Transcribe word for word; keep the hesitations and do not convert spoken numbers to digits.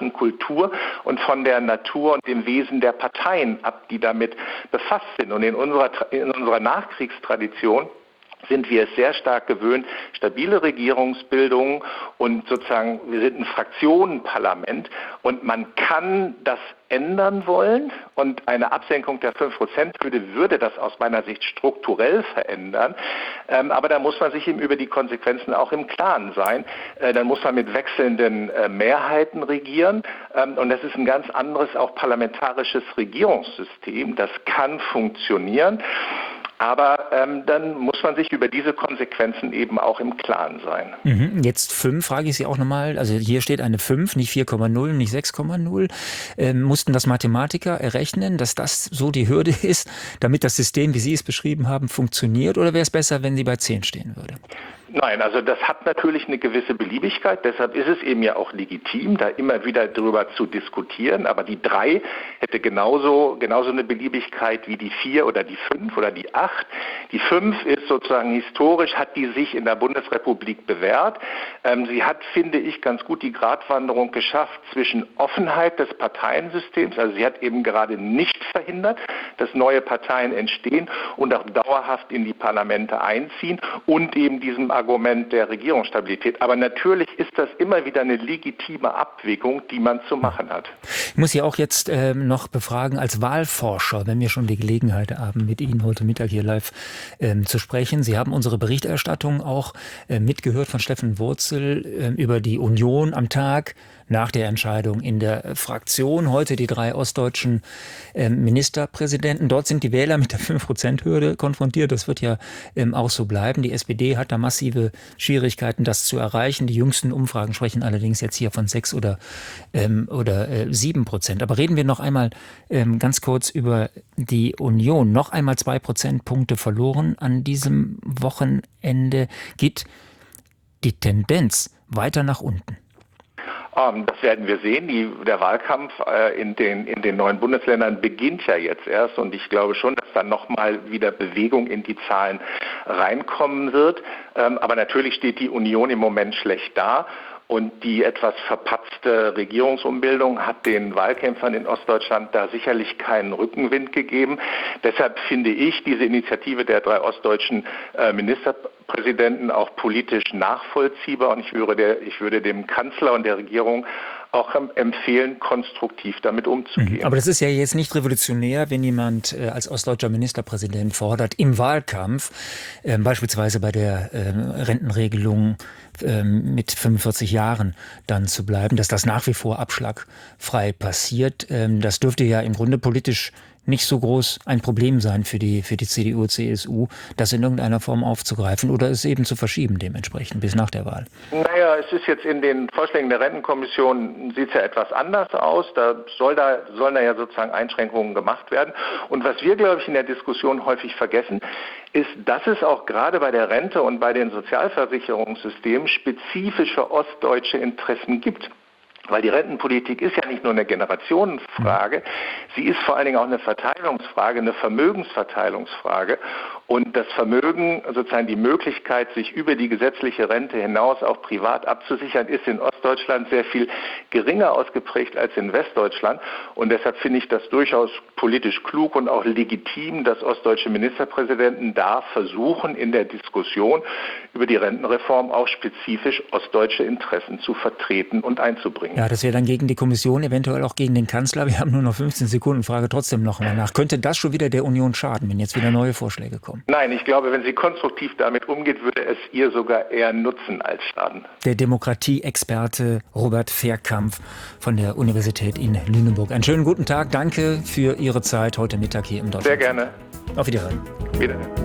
parlamentarischen Kultur und von der Natur und dem Wesen der Parteien ab, die damit befasst sind. Und in unserer, in unserer Nachkriegstradition sind wir es sehr stark gewöhnt, stabile Regierungsbildung und sozusagen, wir sind ein Fraktionenparlament und man kann das ändern wollen und eine Absenkung der fünf Prozent Hürde würde das aus meiner Sicht strukturell verändern, ähm, aber da muss man sich eben über die Konsequenzen auch im Klaren sein. Äh, dann muss man mit wechselnden äh, Mehrheiten regieren ähm, und das ist ein ganz anderes auch parlamentarisches Regierungssystem, das kann funktionieren. Aber ähm, dann muss man sich über diese Konsequenzen eben auch im Klaren sein. Mhm. Jetzt fünf, frage ich Sie auch nochmal. Also hier steht eine fünf, nicht vier Komma null, nicht sechs Komma null. Ähm, mussten das Mathematiker errechnen, dass das so die Hürde ist, damit das System, wie Sie es beschrieben haben, funktioniert? Oder wäre es besser, wenn sie bei zehn stehen würde? Nein, also das hat natürlich eine gewisse Beliebigkeit, deshalb ist es eben ja auch legitim, da immer wieder drüber zu diskutieren, aber die drei hätte genauso, genauso eine Beliebigkeit wie die vier oder die fünf oder die acht. Die fünf ist sozusagen historisch, hat die sich in der Bundesrepublik bewährt. Ähm, sie hat, finde ich, ganz gut die Gratwanderung geschafft zwischen Offenheit des Parteiensystems, also sie hat eben gerade nicht verhindert, dass neue Parteien entstehen und auch dauerhaft in die Parlamente einziehen und eben diesem Argument der Regierungsstabilität. Aber natürlich ist das immer wieder eine legitime Abwägung, die man zu machen hat. Ich muss Sie auch jetzt äh, noch befragen als Wahlforscher, wenn wir schon die Gelegenheit haben, mit Ihnen heute Mittag hier live äh, zu sprechen. Sie haben unsere Berichterstattung auch äh, mitgehört von Steffen Wurzel äh, über die Union am Tag nach der Entscheidung in der Fraktion. Heute die drei ostdeutschen äh, Ministerpräsidenten. Dort sind die Wähler mit der fünf Prozent Hürde konfrontiert. Das wird ja ähm, auch so bleiben. Die S P D hat da massive Schwierigkeiten, das zu erreichen. Die jüngsten Umfragen sprechen allerdings jetzt hier von sechs oder, ähm, oder äh, sieben Prozent. Aber reden wir noch einmal ähm, ganz kurz über die Union. Noch einmal zwei Prozentpunkte verloren an diesem Wochenende. Geht die Tendenz weiter nach unten? Das werden wir sehen. Die, der Wahlkampf äh, in den, in den neuen Bundesländern beginnt ja jetzt erst und ich glaube schon, dass dann nochmal wieder Bewegung in die Zahlen reinkommen wird. Ähm, aber natürlich steht die Union im Moment schlecht da. Und die etwas verpatzte Regierungsumbildung hat den Wahlkämpfern in Ostdeutschland da sicherlich keinen Rückenwind gegeben. Deshalb finde ich diese Initiative der drei ostdeutschen äh, Ministerpräsidenten auch politisch nachvollziehbar. Und ich würde, der, ich würde dem Kanzler und der Regierung auch empfehlen, konstruktiv damit umzugehen. Aber das ist ja jetzt nicht revolutionär, wenn jemand äh, als ostdeutscher Ministerpräsident fordert, im Wahlkampf, äh, beispielsweise bei der äh, Rentenregelung äh, mit fünfundvierzig Jahren dann zu bleiben, dass das nach wie vor abschlagfrei passiert. Ähm, das dürfte ja im Grunde politisch nicht so groß ein Problem sein für die, für die C D U, C S U, das in irgendeiner Form aufzugreifen oder es eben zu verschieben dementsprechend bis nach der Wahl. Naja, es ist jetzt in den Vorschlägen der Rentenkommission, sieht es ja etwas anders aus. Da soll da, sollen da ja sozusagen Einschränkungen gemacht werden. Und was wir, glaube ich, in der Diskussion häufig vergessen, ist, dass es auch gerade bei der Rente und bei den Sozialversicherungssystemen spezifische ostdeutsche Interessen gibt. Weil die Rentenpolitik ist ja nicht nur eine Generationenfrage, sie ist vor allen Dingen auch eine Verteilungsfrage, eine Vermögensverteilungsfrage. Und das Vermögen, sozusagen die Möglichkeit, sich über die gesetzliche Rente hinaus auch privat abzusichern, ist in Ostdeutschland sehr viel geringer ausgeprägt als in Westdeutschland. Und deshalb finde ich das durchaus politisch klug und auch legitim, dass ostdeutsche Ministerpräsidenten da versuchen, in der Diskussion über die Rentenreform auch spezifisch ostdeutsche Interessen zu vertreten und einzubringen. Ja, das wäre dann gegen die Kommission, eventuell auch gegen den Kanzler. Wir haben nur noch fünfzehn Sekunden, frage trotzdem noch mal nach. Könnte das schon wieder der Union schaden, wenn jetzt wieder neue Vorschläge kommen? Nein, ich glaube, wenn sie konstruktiv damit umgeht, würde es ihr sogar eher nutzen als schaden. Der Demokratie-Experte Robert Verkampf von der Universität in Lüneburg. Einen schönen guten Tag. Danke für Ihre Zeit heute Mittag hier im Deutschland. Sehr gerne. Auf Wiederhören. Wiederhören.